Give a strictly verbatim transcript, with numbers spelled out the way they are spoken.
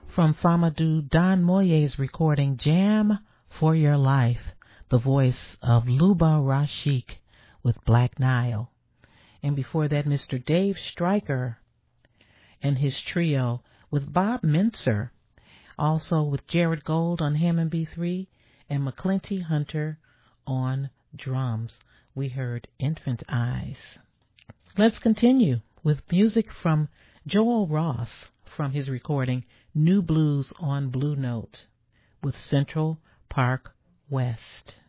From Famadou Don Moye's recording Jam for Your Life, the voice of Luba Rashik with Black Nile. And before that, Mister Dave Stryker and his trio with Bob Mintzer, also with Jared Gold on Hammond B three and McClinty Hunter on drums. We heard Infant Eyes. Let's continue with music from Joel Ross from his recording New Blues on Blue Note with Central Park West.